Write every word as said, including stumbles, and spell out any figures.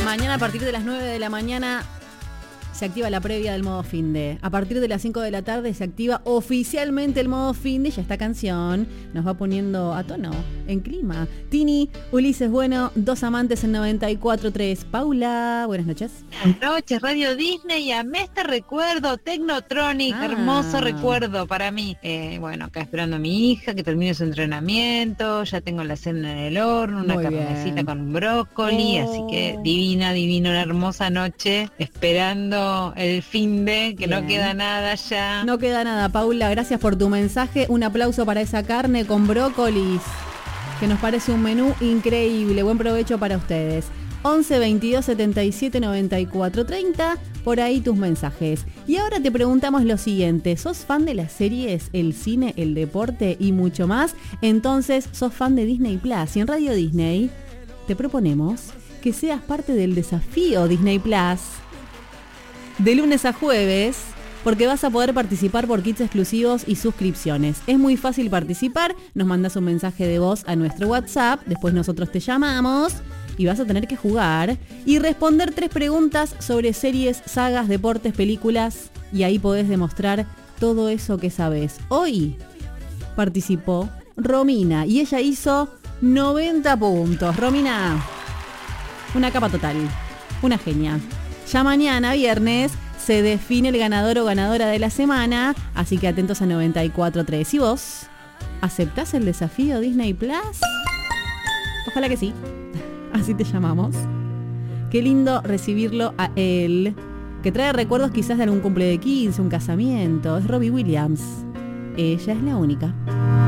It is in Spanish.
Mañana a partir de las nueve de la mañana se activa la previa del modo finde. A partir de las cinco de la tarde se activa oficialmente el modo finde. Ya esta canción nos va poniendo a tono, en clima. Tini, Ulises Bueno, dos amantes en noventa y cuatro tres. Paula, buenas noches. Buenas noches, Radio Disney. Y amé este recuerdo, Technotronic, ah. hermoso recuerdo para mí. Eh, bueno, acá esperando a mi hija que termine su entrenamiento. Ya tengo la cena en el horno, una carnecita con brócoli. Oh. Así que divina, divina, una hermosa noche. Esperando el finde, que Bien. No queda nada ya. No queda nada, Paula, gracias por tu mensaje. Un aplauso para esa carne con brócolis, que nos parece un menú increíble. Buen provecho para ustedes. once veintidós setenta y siete noventa y cuatro treinta, por ahí tus mensajes. Y ahora te preguntamos lo siguiente: ¿sos fan de las series, el cine, el deporte y mucho más? Entonces sos fan de Disney Plus. Y en Radio Disney te proponemos que seas parte del desafío Disney Plus de lunes a jueves, porque vas a poder participar por kits exclusivos y suscripciones. Es muy fácil participar, nos mandas un mensaje de voz a nuestro WhatsApp, después nosotros te llamamos y vas a tener que jugar y responder tres preguntas sobre series, sagas, deportes, películas, y ahí podés demostrar todo eso que sabés. Hoy participó Romina y ella hizo noventa puntos. Romina, una capa total, una genia. Ya mañana, viernes, se define el ganador o ganadora de la semana, así que atentos a noventa y cuatro tres. ¿Y vos? ¿Aceptás el desafío Disney Plus? Ojalá que sí. Así te llamamos. Qué lindo recibirlo a él, que trae recuerdos quizás de algún cumple de quince, un casamiento. Es Robbie Williams. Ella es la única.